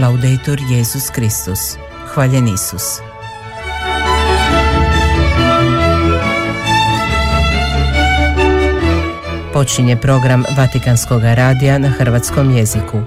Laudetur Jesus Kristus. Hvaljen Isus. Počinje program Vatikanskog radija na hrvatskom jeziku.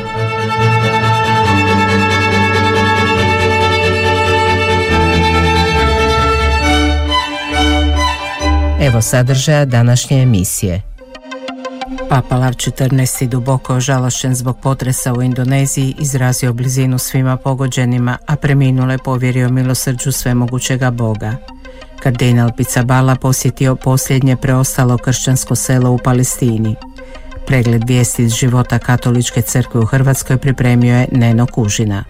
Evo sadržaja današnje emisije. Papa Lav XIV. Duboko ožalošćen zbog potresa u Indoneziji izrazio blizinu svima pogođenima, a preminule povjerio milosrđu svemogućega Boga. Kardinal Pizzaballa posjetio posljednje preostalo kršćansko selo u Palestini. Pregled vijesti iz života Katoličke crkve u Hrvatskoj pripremio je Neno Kužina.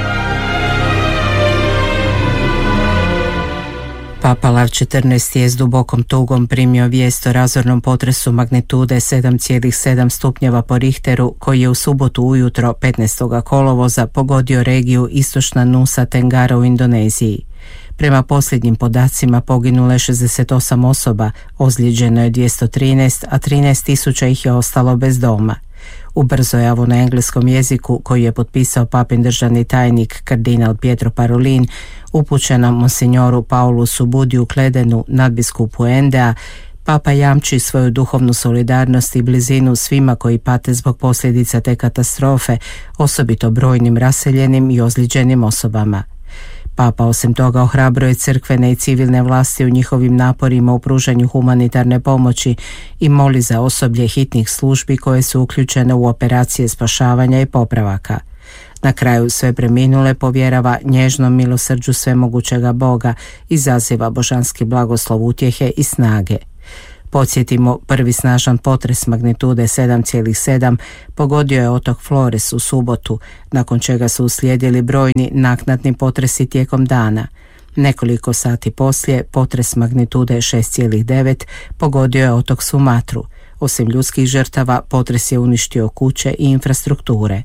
Papa Lav XIV. Je s dubokom tugom primio vijest o razornom potresu magnitude 7,7 stupnjeva po Richteru koji je u subotu ujutro 15. kolovoza pogodio regiju istočna Nusa Tenggara u Indoneziji. Prema posljednjim podacima poginulo je 68 osoba, ozlijeđeno je 213, a 13.000 ih je ostalo bez doma. U brzojavu na engleskom jeziku koji je potpisao papin državni tajnik kardinal Pietro Parolin, upućenom monsignoru Paulusu Budiju Kledenu, nadbiskupu Endea, Papa jamči svoju duhovnu solidarnost i blizinu svima koji pate zbog posljedica te katastrofe, osobito brojnim raseljenim i ozlijeđenim osobama. Papa osim toga ohrabruje crkvene i civilne vlasti u njihovim naporima u pružanju humanitarne pomoći i moli za osoblje hitnih službi koje su uključene u operacije spašavanja i popravaka. Na kraju sve preminule povjerava nježnom milosrđu svemogućega Boga i zaziva božanski blagoslov utjehe i snage. Podsjetimo, prvi snažan potres magnitude 7,7 pogodio je otok Flores u subotu, nakon čega su uslijedili brojni naknadni potresi tijekom dana. Nekoliko sati poslije potres magnitude 6,9 pogodio je otok Sumatru. Osim ljudskih žrtava, potres je uništio kuće i infrastrukture.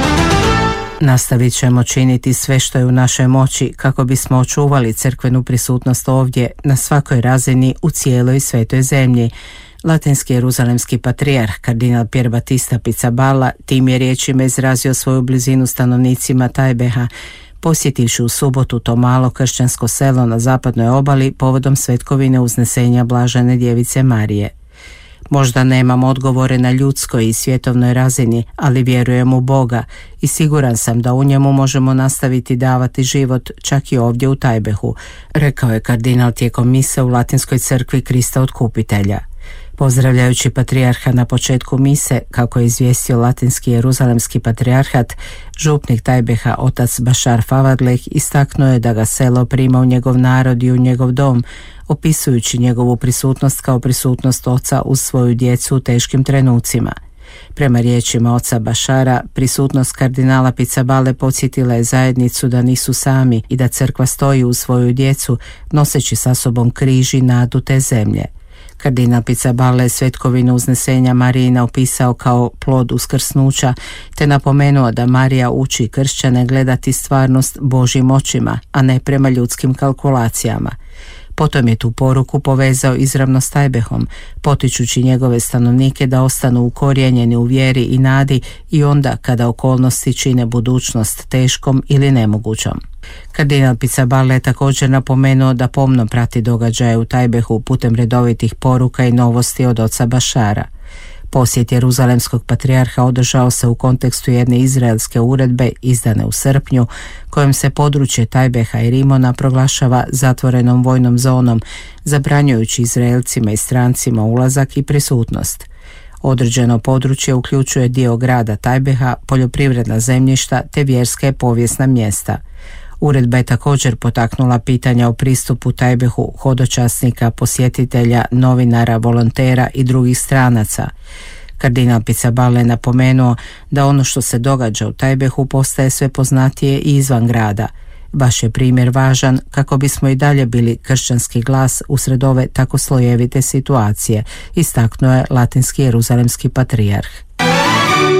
Nastavit ćemo činiti sve što je u našoj moći kako bismo očuvali crkvenu prisutnost ovdje na svakoj razini u cijeloj svetoj zemlji. Latinski jeruzalemski patrijarh kardinal Pier Battista Pizzaballa tim je riječima izrazio svoju blizinu stanovnicima Tajbeha, posjetivši u subotu to malo kršćansko selo na zapadnoj obali povodom svetkovine uznesenja Blažene djevice Marije. Možda nemam odgovore na ljudskoj i svjetovnoj razini, ali vjerujem u Boga i siguran sam da u njemu možemo nastaviti davati život čak i ovdje u Tajbehu, rekao je kardinal tijekom mise u Latinskoj crkvi Krista Otkupitelja. Pozdravljajući patrijarha na početku mise, kako je izvijestio Latinski jeruzalemski patrijarhat, župnik Tajbeha otac Bashar Favadleh istaknuo je da ga selo prima u njegov narod i u njegov dom, opisujući njegovu prisutnost kao prisutnost oca uz svoju djecu u teškim trenucima. Prema riječima oca Bashara, prisutnost kardinala Pizzaballe podsjetila je zajednicu da nisu sami i da crkva stoji uz svoju djecu, noseći sa sobom križ i nadu te zemlje. Kardinal Pizzaballa je svetkovinu uznesenja Marijina opisao kao plod uskrsnuća, te napomenuo da Marija uči kršćane gledati stvarnost Božjim očima, a ne prema ljudskim kalkulacijama. Potom je tu poruku povezao izravno s Tajbehom, potičući njegove stanovnike da ostanu ukorijenjeni u vjeri i nadi i onda kada okolnosti čine budućnost teškom ili nemogućom. Kardinal Pizzaballa je također napomenuo da pomno prati događaje u Tajbehu putem redovitih poruka i novosti od oca Bashara. Posjet jeruzalemskog patrijarha održao se u kontekstu jedne izraelske uredbe izdane u srpnju, kojom se područje Tajbeha i Rimona proglašava zatvorenom vojnom zonom, zabranjujući Izraelcima i strancima ulazak i prisutnost. Određeno područje uključuje dio grada Tajbeha, poljoprivredna zemljišta te vjerska i povijesna mjesta. Uredba je također potaknula pitanja o pristupu Tajbehu hodočasnika, posjetitelja, novinara, volontera i drugih stranaca. Kardinal Pizzaballa je napomenuo da ono što se događa u Tajbehu postaje sve poznatije i izvan grada. Baš je primjer važan kako bismo i dalje bili kršćanski glas usred ove tako slojevite situacije, istaknuo je Latinski jeruzalemski patrijarh.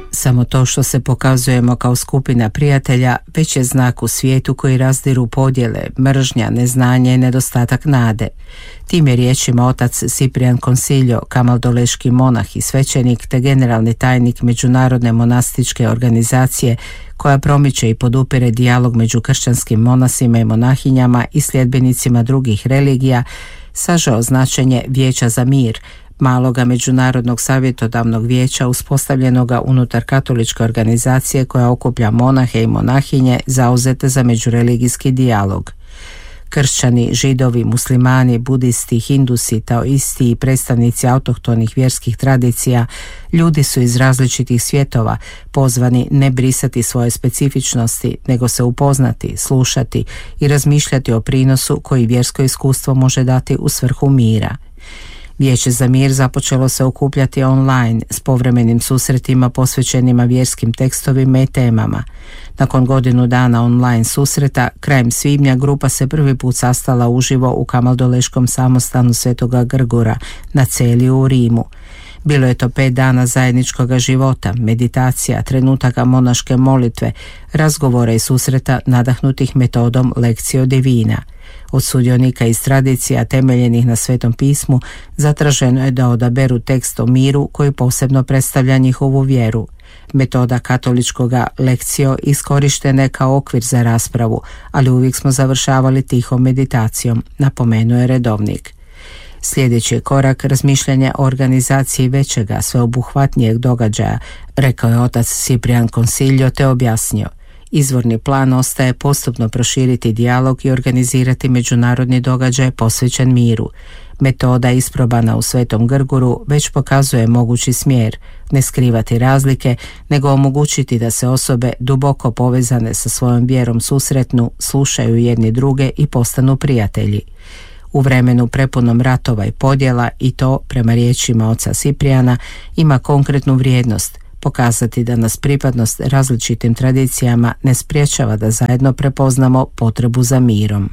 Samo to što se pokazujemo kao skupina prijatelja već je znak u svijetu koji razdiru podjele, mržnja, neznanje i nedostatak nade. Tim je riječima otac Ciprian Consiglio, kamaldoleški monah i svećenik te generalni tajnik Međunarodne monastičke organizacije koja promiče i podupire dijalog među kršćanskim monasima i monahinjama i sljedbenicima drugih religija, sažeo značenje Vijeća za mir, maloga međunarodnog savjetodavnog vijeća uspostavljenoga unutar katoličke organizacije koja okuplja monahe i monahinje zauzete za međureligijski dijalog. Kršćani, židovi, muslimani, budisti, hindusi, taoisti i predstavnici autohtonih vjerskih tradicija, ljudi su iz različitih svjetova, pozvani ne brisati svoje specifičnosti, nego se upoznati, slušati i razmišljati o prinosu koji vjersko iskustvo može dati u svrhu mira. Vijeće za mir započelo se okupljati online s povremenim susretima posvećenima vjerskim tekstovima i temama. Nakon godinu dana online susreta, krajem svibnja grupa se prvi put sastala uživo u kamaldoleškom samostanu Svetoga Grgura na Celiju u Rimu. Bilo je to 5 dana zajedničkoga života, meditacija, trenutaka monaške molitve, razgovora i susreta nadahnutih metodom Lectio Divina. Od sudionika iz tradicija temeljenih na Svetom pismu zatraženo je da odaberu tekst o miru koji posebno predstavlja njihovu vjeru. Metoda katoličkoga Lectio iskorištena je kao okvir za raspravu, ali uvijek smo završavali tihom meditacijom, napomenuo je redovnik. Sljedeći je korak razmišljanja o organizaciji većega, sveobuhvatnijeg događaja, rekao je otac Ciprian Consiglio te objasnio. Izvorni plan ostaje postupno proširiti dijalog i organizirati međunarodni događaj posvećen miru. Metoda isprobana u Svetom Grguru već pokazuje mogući smjer, ne skrivati razlike, nego omogućiti da se osobe duboko povezane sa svojom vjerom susretnu, slušaju jedni druge i postanu prijatelji. U vremenu prepunom ratova i podjela i to, prema riječima oca Ciprijana, ima konkretnu vrijednost, pokazati da nas pripadnost različitim tradicijama ne sprječava da zajedno prepoznamo potrebu za mirom.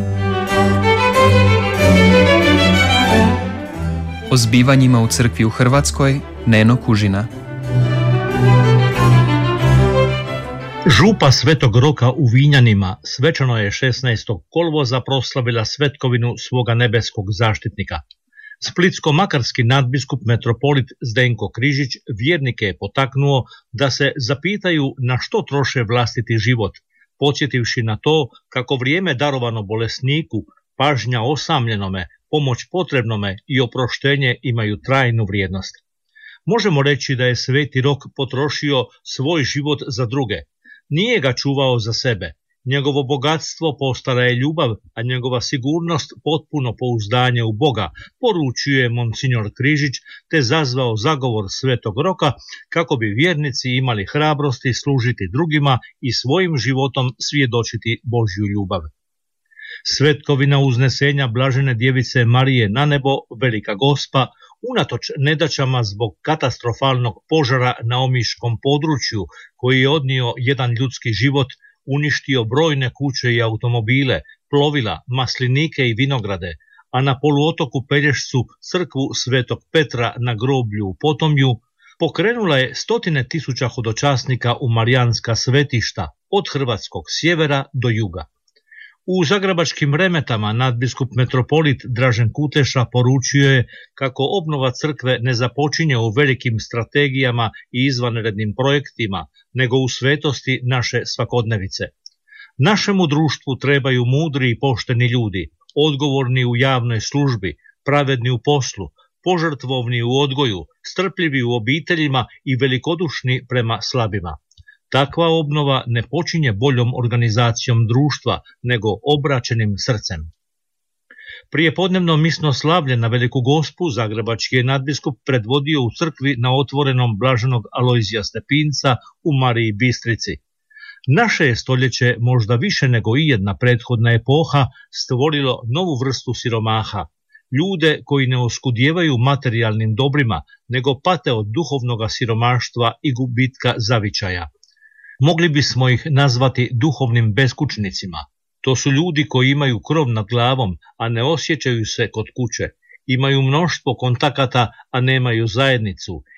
O zbivanjima u crkvi u Hrvatskoj Neno Kužina. Župa Svetog Roka u Vinjanima svečano je 16. kolovoza proslavila svetkovinu svoga nebeskog zaštitnika. Splitsko-makarski nadbiskup metropolit Zdenko Križić vjernike je potaknuo da se zapitaju na što troše vlastiti život, podsjetivši na to kako vrijeme darovano bolesniku, pažnja osamljenome, pomoć potrebnome i oproštenje imaju trajnu vrijednost. Možemo reći da je Sveti Rok potrošio svoj život za druge. Nije ga čuvao za sebe. Njegovo bogatstvo postala je ljubav, a njegova sigurnost potpuno pouzdanje u Boga, poručuje monsignor Križić, te zazvao zagovor Svetog Roka kako bi vjernici imali hrabrosti služiti drugima i svojim životom svjedočiti Božju ljubav. Svetkovina uznesenja Blažene djevice Marije na nebo, Velika Gospa, unatoč nedaćama zbog katastrofalnog požara na omiškom području koji je odnio jedan ljudski život, uništio brojne kuće i automobile, plovila, maslinike i vinograde, a na poluotoku Pelješcu crkvu Svetog Petra na groblju u Potomju, pokrenula je 100.000 hodočasnika u marijanska svetišta od hrvatskog sjevera do juga. U zagrebačkim Remetama nadbiskup metropolit Dražen Kuteša poručio je kako obnova crkve ne započinje u velikim strategijama i izvanrednim projektima, nego u svetosti naše svakodnevice. Našemu društvu trebaju mudri i pošteni ljudi, odgovorni u javnoj službi, pravedni u poslu, požrtvovni u odgoju, strpljivi u obiteljima i velikodušni prema slabima. Takva obnova ne počinje boljom organizacijom društva, nego obraćenim srcem. Prijepodnevno misno slavlje na Veliku Gospu zagrebački je nadbiskup predvodio u crkvi na otvorenom Blaženog Alojzija Stepinca u Mariji Bistrici. Naše je stoljeće, možda više nego i jedna prethodna epoha, stvorilo novu vrstu siromaha. Ljude koji ne oskudijevaju materijalnim dobrima, nego pate od duhovnoga siromaštva i gubitka zavičaja. Mogli bismo ih nazvati duhovnim beskućnicima. To su ljudi koji imaju krov nad glavom, a ne osjećaju se kod kuće. Imaju mnoštvo kontakata, a nemaju zajednicu.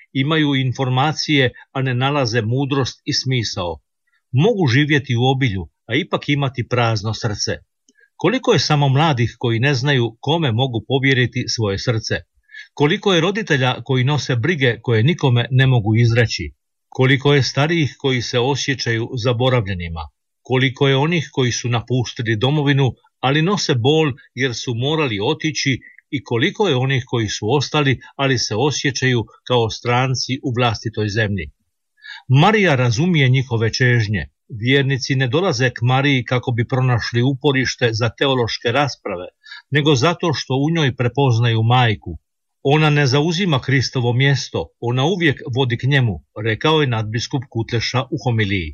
imaju informacije, a ne nalaze mudrost i smisao. Mogu živjeti u obilju, a ipak imati prazno srce. Koliko je samo mladih koji ne znaju kome mogu povjeriti svoje srce? Koliko je roditelja koji nose brige koje nikome ne mogu izreći? Koliko je starijih koji se osjećaju zaboravljenima? Koliko je onih koji su napustili domovinu, ali nose bol jer su morali otići, i koliko je onih koji su ostali, ali se osjećaju kao stranci u vlastitoj zemlji? Marija razumije njihove čežnje. Vjernici ne dolaze k Mariji kako bi pronašli uporište za teološke rasprave, nego zato što u njoj prepoznaju majku. Ona ne zauzima Kristovo mjesto, ona uvijek vodi k njemu, rekao je nadbiskup Kutleša u homiliji.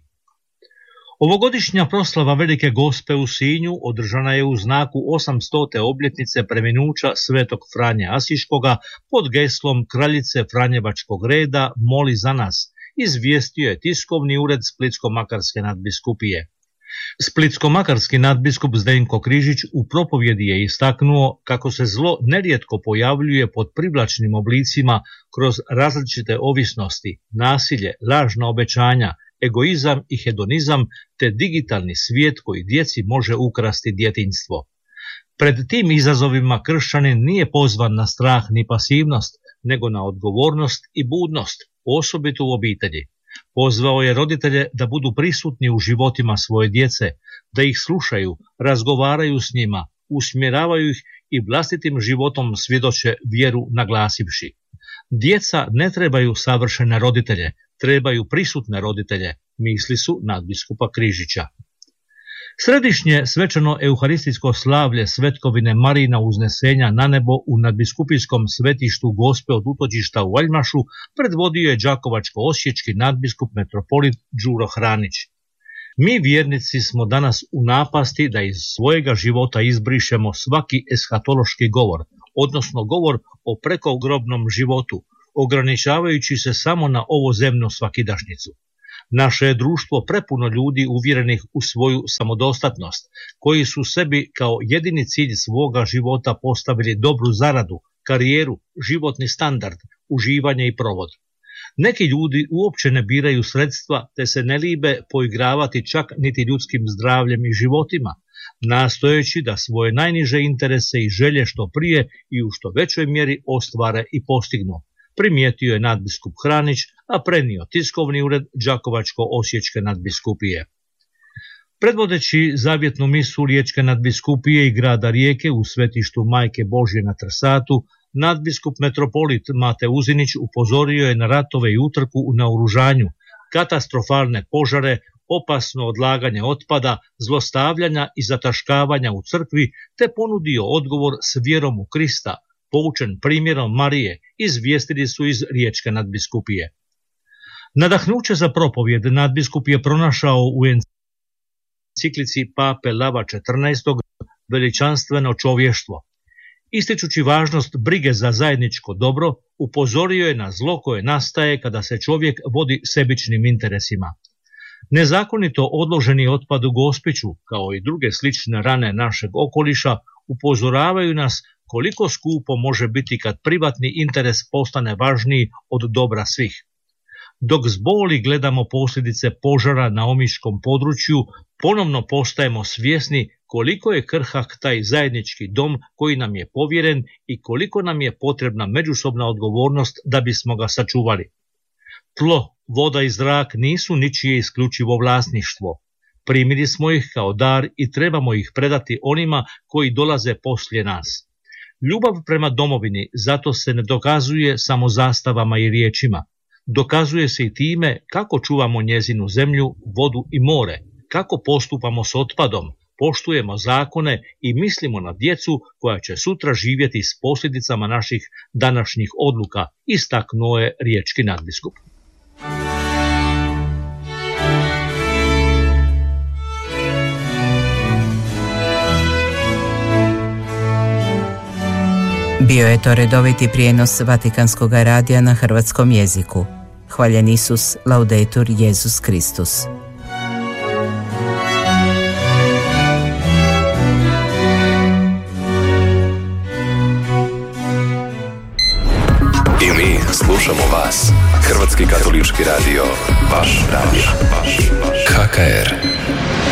Ovogodišnja proslava Velike Gospe u Sinju održana je u znaku 800. obljetnice preminuća svetog Franje Asiškoga pod geslom Kraljice Franjevačkog reda Moli za nas, izvijestio je tiskovni ured Splitsko-makarske nadbiskupije. Splitsko-makarski nadbiskup Zdenko Križić u propovjedi je istaknuo kako se zlo nerijetko pojavljuje pod privlačnim oblicima kroz različite ovisnosti, nasilje, lažna obećanja, egoizam i hedonizam, te digitalni svijet koji djeci može ukrasti djetinjstvo. Pred tim izazovima kršćanin nije pozvan na strah ni pasivnost, nego na odgovornost i budnost, osobito u obitelji. Pozvao je roditelje da budu prisutni u životima svoje djece, da ih slušaju, razgovaraju s njima, usmjeravaju ih i vlastitim životom svjedoče vjeru naglasivši. Djeca ne trebaju savršene roditelje, trebaju prisutne roditelje, misli su nadbiskupa Križića. Središnje svečano euharistijsko slavlje svetkovine Marijina uznesenja na nebo u nadbiskupijskom svetištu Gospe od utočišta u Aljmašu predvodio je đakovačko-osječki nadbiskup metropolit Đuro Hranić. Mi vjernici smo danas u napasti da iz svojega života izbrišemo svaki eshatološki govor, odnosno govor o prekogrobnom životu, ograničavajući se samo na ovozemnu svakidašnjicu. Naše je društvo prepuno ljudi uvjerenih u svoju samodostatnost, koji su sebi kao jedini cilj svoga života postavili dobru zaradu, karijeru, životni standard, uživanje i provod. Neki ljudi uopće ne biraju sredstva, te se ne libe poigravati čak niti ljudskim zdravljem i životima, nastojeći da svoje najniže interese i želje što prije i u što većoj mjeri ostvare i postignu, primijetio je nadbiskup Hranić, a prenio tiskovni ured Đakovačko-osječke nadbiskupije. Predvodeći zavjetnu misu Riječke nadbiskupije i grada Rijeke u svetištu Majke Božje na Trsatu, nadbiskup metropolit Mate Uzinić upozorio je na ratove i utrku u naoružanju, katastrofalne požare, opasno odlaganje otpada, zlostavljanja i zataškavanja u crkvi, te ponudio odgovor s vjerom u Krista, poučen primjerom Marije, izvijestili su iz Riječke nadbiskupije. Nadahnuće za propovjed nadbiskup je pronašao u enciklici Pape Lava XIV. Veličanstveno čovještvo. Ističući važnost brige za zajedničko dobro, upozorio je na zlo koje nastaje kada se čovjek vodi sebičnim interesima. Nezakonito odloženi otpad u Gospiću, kao i druge slične rane našeg okoliša, upozoravaju nas koliko skupo može biti kad privatni interes postane važniji od dobra svih. Dok s boli gledamo posljedice požara na omiškom području, ponovno postajemo svjesni koliko je krhak taj zajednički dom koji nam je povjeren i koliko nam je potrebna međusobna odgovornost da bismo ga sačuvali. Tlo, voda i zrak nisu ničije isključivo vlasništvo. Primili smo ih kao dar i trebamo ih predati onima koji dolaze poslije nas. Ljubav prema domovini zato se ne dokazuje samo zastavama i riječima. Dokazuje se i time kako čuvamo njezinu zemlju, vodu i more, kako postupamo s otpadom, poštujemo zakone i mislimo na djecu koja će sutra živjeti s posljedicama naših današnjih odluka, istaknuo je riječki nadbiskup. Bio je to redoviti prijenos Vatikanskog radija na hrvatskom jeziku. Hvaljen Isus, laudetur Jesus Kristus. I mi slušamo vas. Hrvatski katolički radio, vaš radio. KKR.